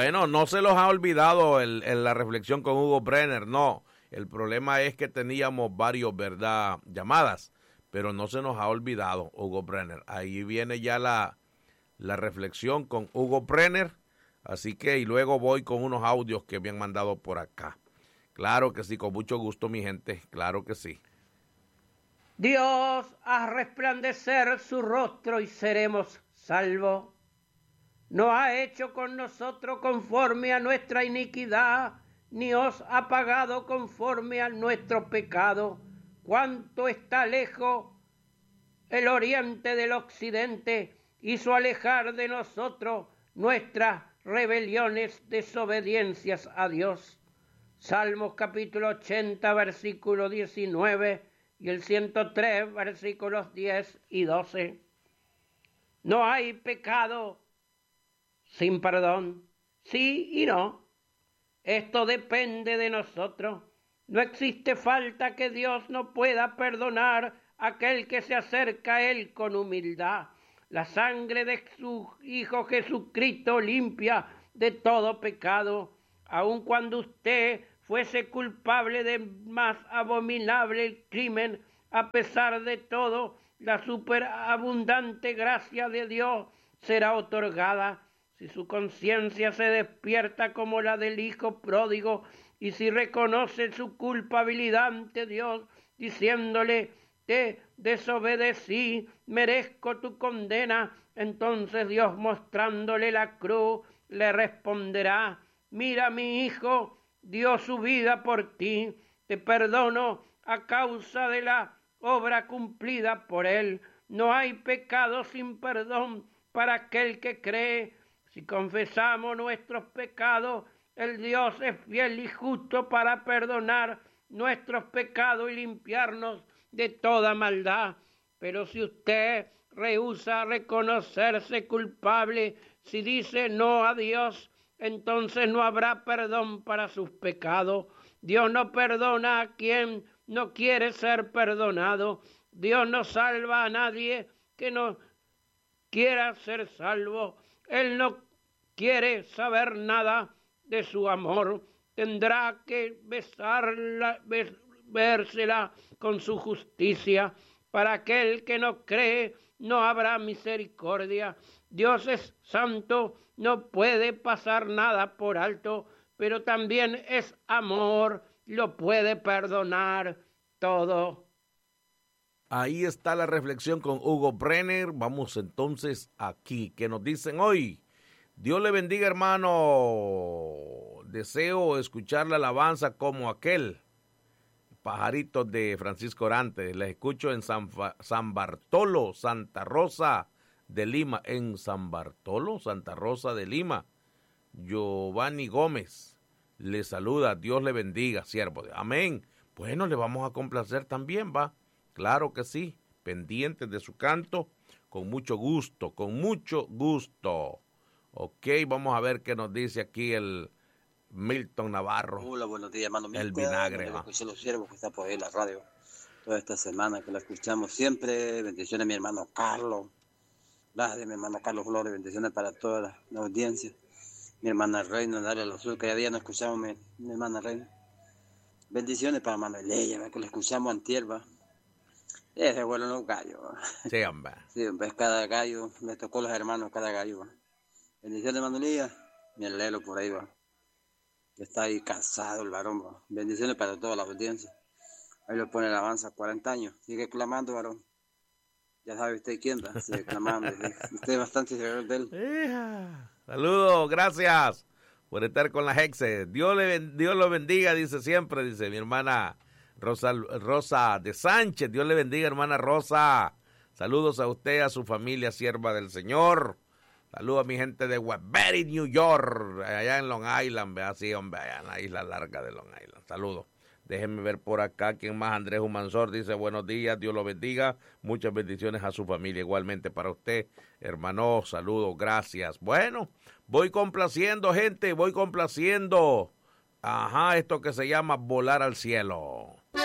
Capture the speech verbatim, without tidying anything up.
Bueno, no se los ha olvidado el, el, la reflexión con Hugo Brenner, no. El problema es que teníamos varios, ¿verdad?, llamadas, pero no se nos ha olvidado Hugo Brenner. Ahí viene ya la, la reflexión con Hugo Brenner, así que y luego voy con unos audios que me han mandado por acá. Claro que sí, con mucho gusto, mi gente, claro que sí. Dios ha resplandecer su rostro y seremos salvos. No ha hecho con nosotros conforme a nuestra iniquidad, ni os ha pagado conforme a nuestro pecado. Cuánto está lejos el oriente del occidente, hizo alejar de nosotros nuestras rebeliones, desobediencias a Dios. Salmos capítulo ochenta, versículo diecinueve y el ciento tres, versículos diez y doce. No hay pecado sin perdón, sí y no. Esto depende de nosotros. No existe falta que Dios no pueda perdonar a aquel que se acerca a Él con humildad. La sangre de su Hijo Jesucristo limpia de todo pecado. Aun cuando usted fuese culpable de más abominable crimen, a pesar de todo, la superabundante gracia de Dios será otorgada. Si su conciencia se despierta como la del hijo pródigo y si reconoce su culpabilidad ante Dios, diciéndole, te desobedecí, merezco tu condena, entonces Dios, mostrándole la cruz, le responderá, mira, mi hijo dio su vida por ti, te perdono a causa de la obra cumplida por él. No hay pecado sin perdón para aquel que cree. Si confesamos nuestros pecados, el Dios es fiel y justo para perdonar nuestros pecados y limpiarnos de toda maldad. Pero si usted rehúsa reconocerse culpable, si dice no a Dios, entonces no habrá perdón para sus pecados. Dios no perdona a quien no quiere ser perdonado. Dios no salva a nadie que no quiera ser salvo. Él no quiere saber nada de su amor. Tendrá que besarla, bes, vérsela con su justicia. Para aquel que no cree, no habrá misericordia. Dios es santo, no puede pasar nada por alto, pero también es amor, lo puede perdonar todo. Ahí está la reflexión con Hugo Brenner. Vamos entonces aquí, ¿qué nos dicen hoy? Dios le bendiga, hermano. Deseo escuchar la alabanza como aquel. Pajaritos de Francisco Orantes. Les escucho en San, San Bartolo, Santa Rosa de Lima. En San Bartolo, Santa Rosa de Lima. Giovanni Gómez le saluda. Dios le bendiga, siervo de amén. Bueno, le vamos a complacer también, va. Claro que sí, pendientes de su canto, con mucho gusto, con mucho gusto. Ok, vamos a ver qué nos dice aquí el Milton Navarro. Hola, buenos días, hermano. El vinagre. No escuché los siervos que está por ahí en la radio toda esta semana, que la escuchamos siempre. Bendiciones a mi hermano Carlos. Gracias, mi hermano Carlos Flores. Bendiciones para toda la, la audiencia. Mi hermana Reina, Daria Los Sur, que cada día no escuchamos, mi, mi hermana Reina. Bendiciones para Manuel Ella, que la escuchamos antier, va. Ese vuelo no gallo. Sí, hombre. Sí, hombre, cada gallo, le tocó a los hermanos cada gallo. ¿Va? Bendiciones, Manolía. Mi Lelo por ahí va. Que está ahí cansado el varón. ¿Va? Bendiciones para toda la audiencia. Ahí lo pone la avanza, cuarenta años. Sigue clamando, varón. Ya sabe usted quién va. Sigue clamando. Usted es bastante seguro de él. Saludos, gracias por estar con la Hexe. Dios, le, Dios lo bendiga, dice siempre, dice mi hermana Rosa, Rosa de Sánchez. Dios le bendiga, hermana Rosa. Saludos a usted, a su familia, sierva del Señor. Saludos a mi gente de Westbury, New York, allá en Long Island, ¿verdad? Sí, hombre, allá en la isla larga de Long Island. Saludos. Déjenme ver por acá quién más. Andrés Humansor dice buenos días, Dios lo bendiga. Muchas bendiciones a su familia. Igualmente para usted, hermano. Saludos, gracias. Bueno, voy complaciendo, gente, voy complaciendo. Ajá, esto que se llama Volar al Cielo.